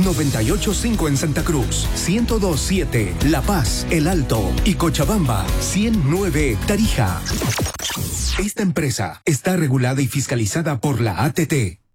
98.5 en Santa Cruz, 102.7 La Paz, El Alto y Cochabamba, 100.9 Tarija. Esta empresa está regulada y fiscalizada por la ATT.